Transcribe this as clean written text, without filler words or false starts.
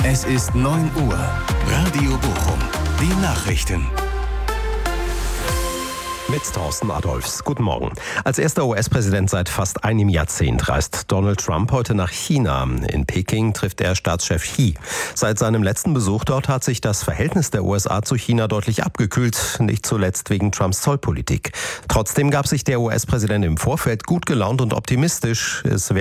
Es ist 9 Uhr. Radio Bochum. Die Nachrichten. Mit Thorsten Adolfs. Guten Morgen. Als erster US-Präsident seit fast einem Jahrzehnt reist Donald Trump heute nach China. In Peking trifft er Staatschef Xi. Seit seinem letzten Besuch dort hat sich das Verhältnis der USA zu China deutlich abgekühlt, nicht zuletzt wegen Trumps Zollpolitik. Trotzdem gab sich der US-Präsident im Vorfeld gut gelaunt und optimistisch. Es